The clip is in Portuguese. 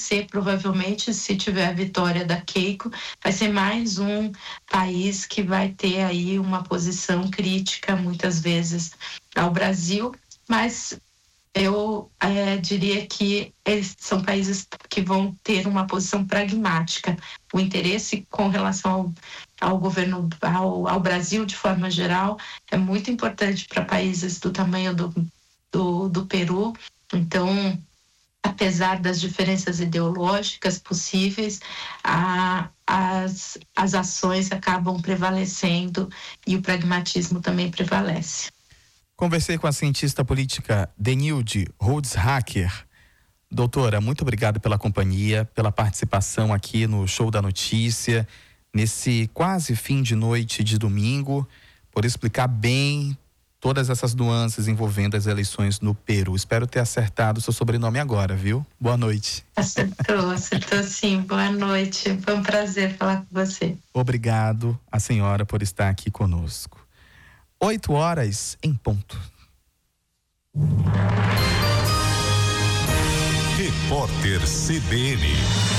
ser, provavelmente, se tiver a vitória da Keiko, vai ser mais um país que vai ter aí uma posição crítica, muitas vezes, ao Brasil, mas eu diria que eles são países que vão ter uma posição pragmática. O interesse com relação ao governo, ao Brasil de forma geral, é muito importante para países do tamanho do Peru. Então, apesar das diferenças ideológicas possíveis, as ações acabam prevalecendo e o pragmatismo também prevalece. Conversei com a cientista política Denilde Holzhacker. Doutora, muito obrigado pela companhia, pela participação aqui no Show da Notícia, nesse quase fim de noite de domingo, por explicar bem todas essas nuances envolvendo as eleições no Peru. Espero ter acertado o seu sobrenome agora, viu? Boa noite. Acertou sim. Boa noite. Foi um prazer falar com você. Obrigado a senhora por estar aqui conosco. 8h em ponto. Repórter CBN.